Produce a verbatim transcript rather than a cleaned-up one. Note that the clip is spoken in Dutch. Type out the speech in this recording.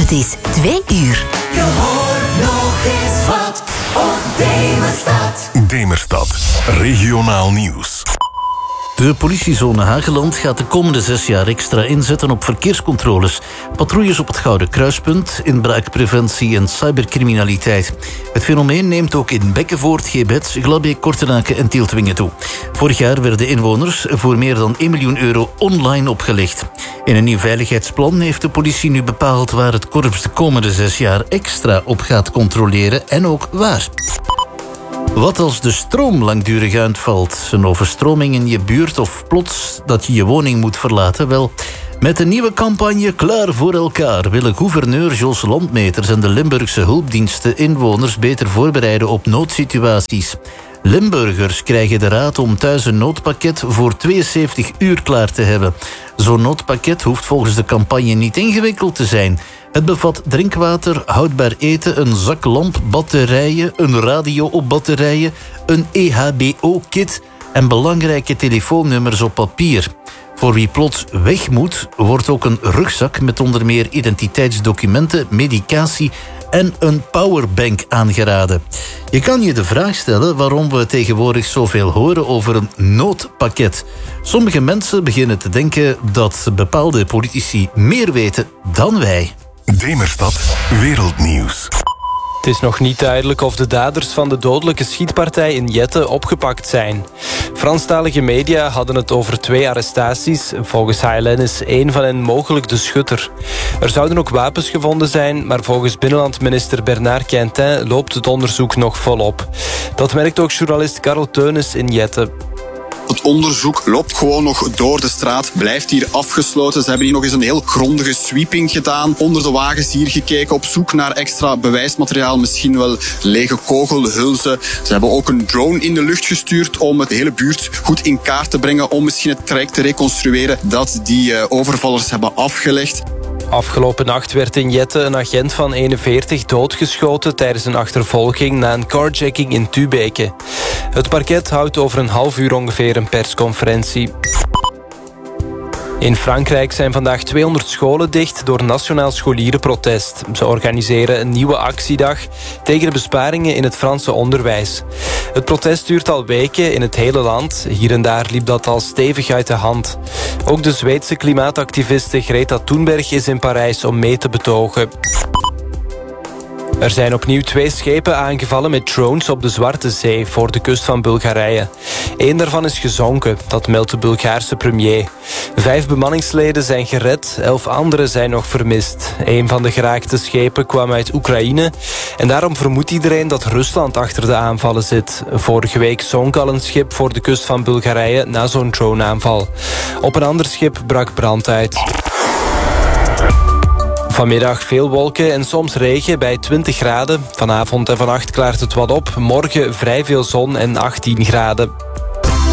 Het is twee uur. Je hoort nog eens wat op Demerstad. Demerstad, regionaal nieuws. De politiezone Hageland gaat de komende zes jaar extra inzetten op verkeerscontroles, patrouilles op het Gouden Kruispunt, inbraakpreventie en cybercriminaliteit. Het fenomeen neemt ook in Bekkenvoort, Gebet, Glabbeek, Kortenaken en Tieltwingen toe. Vorig jaar werden inwoners voor meer dan één miljoen euro online opgelegd. In een nieuw veiligheidsplan heeft de politie nu bepaald waar het korps de komende zes jaar extra op gaat controleren en ook waar. Wat als de stroom langdurig uitvalt, een overstroming in je buurt of plots dat je je woning moet verlaten? Wel, met een nieuwe campagne Klaar voor elkaar willen gouverneur Jos Landmeters en de Limburgse hulpdiensten inwoners beter voorbereiden op noodsituaties. Limburgers krijgen de raad om thuis een noodpakket voor tweeënzeventig uur klaar te hebben. Zo'n noodpakket hoeft volgens de campagne niet ingewikkeld te zijn. Het bevat drinkwater, houdbaar eten, een zak lamp, batterijen, een radio op batterijen, een E H B O-kit en belangrijke telefoonnummers op papier. Voor wie plots weg moet, wordt ook een rugzak met onder meer identiteitsdocumenten, medicatie en een powerbank aangeraden. Je kan je de vraag stellen waarom we tegenwoordig zoveel horen over een noodpakket. Sommige mensen beginnen te denken dat bepaalde politici meer weten dan wij. Demerstad, wereldnieuws. Het is nog niet duidelijk of de daders van de dodelijke schietpartij in Jette opgepakt zijn. Franstalige media hadden het over twee arrestaties. Volgens H L N is één van hen mogelijk de schutter. Er zouden ook wapens gevonden zijn, maar volgens binnenlandminister Bernard Quintin loopt het onderzoek nog volop. Dat merkt ook journalist Karel Teunis in Jette. Het onderzoek loopt gewoon nog door de straat, blijft hier afgesloten. Ze hebben hier nog eens een heel grondige sweeping gedaan. Onder de wagens hier gekeken, op zoek naar extra bewijsmateriaal. Misschien wel lege kogelhulzen. Ze hebben ook een drone in de lucht gestuurd om het hele buurt goed in kaart te brengen. Om misschien het traject te reconstrueren dat die uh, overvallers hebben afgelegd. Afgelopen nacht werd in Jette een agent van eenenveertig doodgeschoten tijdens een achtervolging na een carjacking in Tubeke. Het parket houdt over een half uur ongeveer een persconferentie. In Frankrijk zijn vandaag tweehonderd scholen dicht door nationaal scholierenprotest. Ze organiseren een nieuwe actiedag tegen de besparingen in het Franse onderwijs. Het protest duurt al weken in het hele land. Hier en daar liep dat al stevig uit de hand. Ook de Zweedse klimaatactiviste Greta Thunberg is in Parijs om mee te betogen. Er zijn opnieuw twee schepen aangevallen met drones op de Zwarte Zee voor de kust van Bulgarije. Eén daarvan is gezonken, dat meldt de Bulgaarse premier. Vijf bemanningsleden zijn gered, elf anderen zijn nog vermist. Een van de geraakte schepen kwam uit Oekraïne en daarom vermoedt iedereen dat Rusland achter de aanvallen zit. Vorige week zonk al een schip voor de kust van Bulgarije na zo'n droneaanval. Op een ander schip brak brand uit. Vanmiddag veel wolken en soms regen bij twintig graden. Vanavond en vannacht klaart het wat op. Morgen vrij veel zon en achttien graden.